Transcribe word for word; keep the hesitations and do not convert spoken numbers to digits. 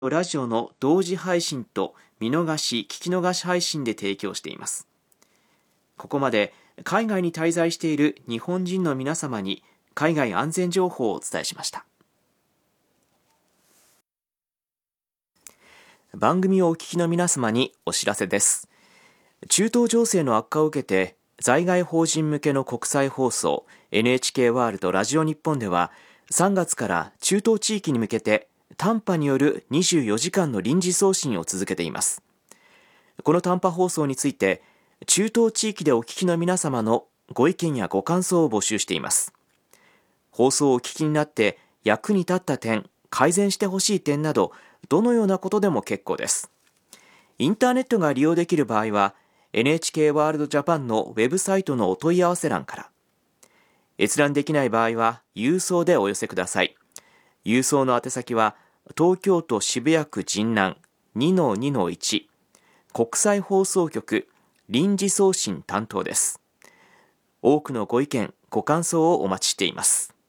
ラジオの同時配信と見逃し聞き逃し配信で提供しています。ここまで海外に滞在している日本人の皆様に海外安全情報をお伝えしました。番組をお聞きの皆様にお知らせです。中東情勢の悪化を受けて在外邦人向けの国際放送 エヌエイチケー ワールドラジオ日本ではさんがつから中東地域に向けて短波によるにじゅうよじかんの臨時送信を続けています。この短波放送について中東地域でお聞きの皆様のご意見やご感想を募集しています。放送をお聞きになって役に立った点、改善してほしい点などどのようなことでも結構です。インターネットが利用できる場合は エヌエイチケー ワールドジャパンのウェブサイトのお問い合わせ欄から、閲覧できない場合は郵送でお寄せください。郵送の宛先は東京都渋谷区神南 にのにのいち 国際放送局臨時送信担当です。多くのご意見、ご感想をお待ちしています。